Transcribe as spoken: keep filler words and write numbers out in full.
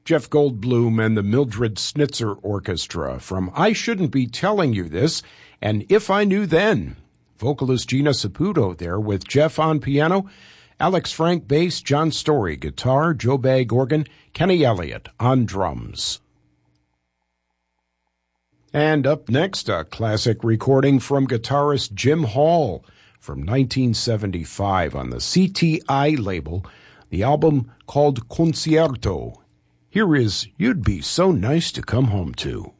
Jeff Goldblum and the Mildred Snitzer Orchestra from I Shouldn't Be Telling You This and If I Knew Then. Vocalist Gina Saputo there with Jeff on piano, Alex Frank bass, John Story guitar, Joe Bagg organ, Kenny Elliott on drums. And up next, a classic recording from guitarist Jim Hall from nineteen seventy-five on the C T I label, the album called Concierto. Here is You'd Be So Nice to Come Home To.